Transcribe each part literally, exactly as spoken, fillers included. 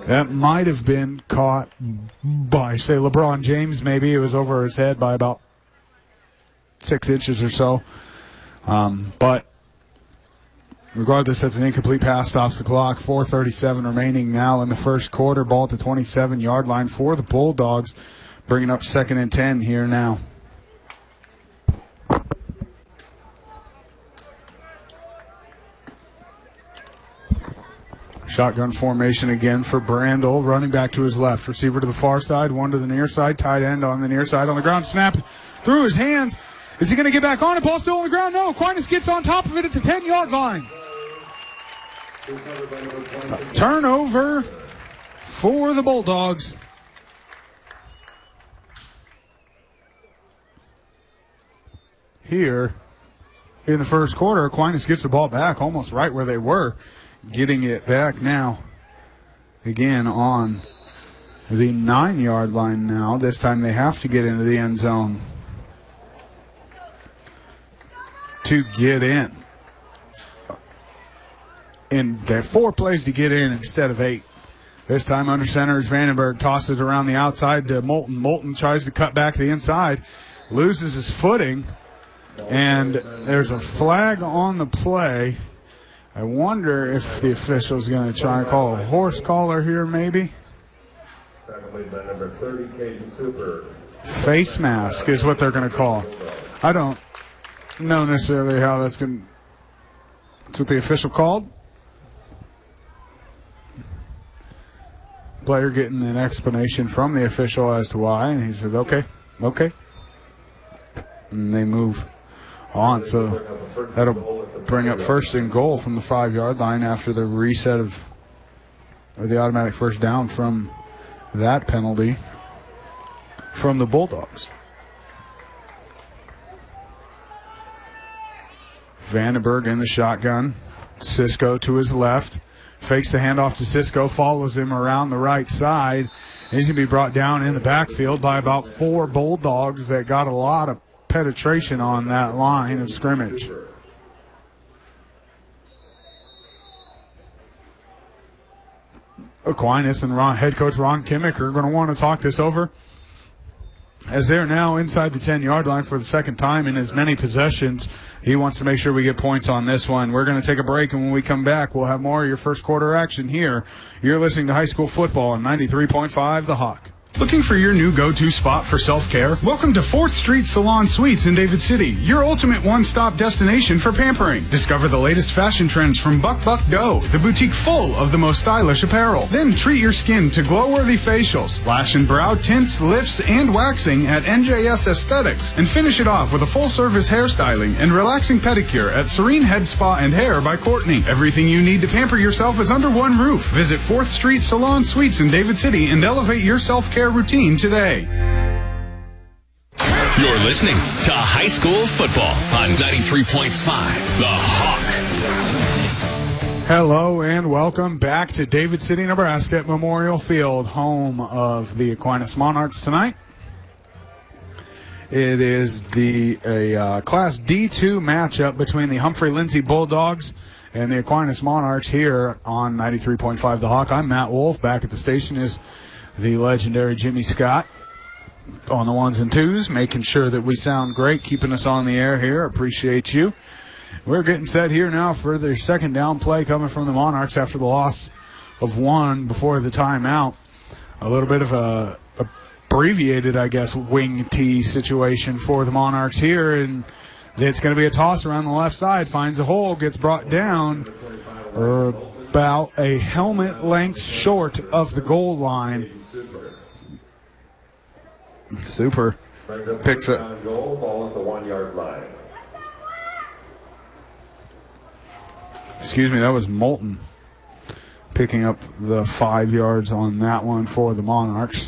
That might have been caught by, say, LeBron James, maybe. It was over his head by about six inches or so. Um, but regardless, that's an incomplete pass, stops the clock. four thirty-seven remaining now in the first quarter. Ball at the twenty-seven-yard line for the Bulldogs, bringing up second and ten here now. Shotgun formation again for Brandel, running back to his left. Receiver to the far side, one to the near side. Tight end on the near side on the ground. Snap through his hands. Is he going to get back on it? Ball still on the ground? No. Aquinas gets on top of it at the ten-yard line. A turnover for the Bulldogs. Here in the first quarter, Aquinas gets the ball back almost right where they were. Getting it back now, again on the nine-yard line now. This time they have to get into the end zone to get in. And they have four plays to get in instead of eight. This time under center is Vandenberg. Tosses it around the outside to Moulton. Moulton tries to cut back to the inside, loses his footing, and there's a flag on the play. I wonder if the official's going to try and call a horse collar here, maybe. Face mask is what they're going to call. I don't know necessarily how that's going to... That's what the official called. Player getting an explanation from the official as to why, and he said, okay, okay. And they move on, so that'll bring up first and goal from the five-yard line after the reset of or the automatic first down from that penalty from the Bulldogs. Vandenberg in the shotgun. Cisco to his left. Fakes the handoff to Cisco, follows him around the right side. He's going to be brought down in the backfield by about four Bulldogs that got a lot of penetration on that line of scrimmage. Aquinas and Ron, head coach Ron Kimmick are going to want to talk this over, as they're now inside the ten-yard line for the second time in as many possessions. He wants to make sure we get points on this one. We're going to take a break, and when we come back, we'll have more of your first quarter action here. You're listening to high school football on ninety-three point five The Hawk. Looking for your new go-to spot for self-care? Welcome to fourth Street Salon Suites in David City, your ultimate one-stop destination for pampering. Discover the latest fashion trends from Buck Buck Dough, the boutique full of the most stylish apparel. Then treat your skin to glow-worthy facials, lash and brow tints, lifts, and waxing at N J S Aesthetics. And finish it off with a full-service hairstyling and relaxing pedicure at Serene Head Spa and Hair by Courtney. Everything you need to pamper yourself is under one roof. Visit fourth Street Salon Suites in David City and elevate your self-care routine today. You're listening to high school football on ninety-three point five The Hawk. Hello and welcome back to David City, Nebraska at Memorial Field, home of the Aquinas Monarchs tonight. It is the a uh, Class D two matchup between the Humphrey Lindsay Bulldogs and the Aquinas Monarchs here on ninety-three point five The Hawk. I'm Matt Wolf. Back at the station is the legendary Jimmy Scott on the ones and twos, making sure that we sound great, keeping us on the air here. Appreciate you. We're getting set here now for their second down play coming from the Monarchs after the loss of one before the timeout. A little bit of a abbreviated, I guess, wing tee situation for the Monarchs here, and it's going to be a toss around the left side. Finds a hole, gets brought down about a helmet length short of the goal line. Super picks it. Excuse me, that was Moulton picking up the five yards on that one for the Monarchs.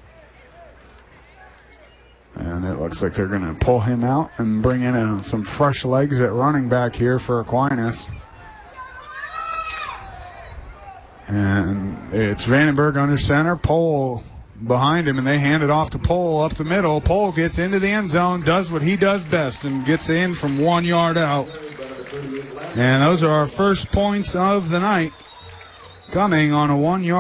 And it looks like they're going to pull him out and bring in a, some fresh legs at running back here for Aquinas. And it's Vandenberg under center, Pohl behind him, and they hand it off to Pohl up the middle. Pohl gets into the end zone, does what he does best, and gets in from one yard out. And those are our first points of the night, coming on a one-yard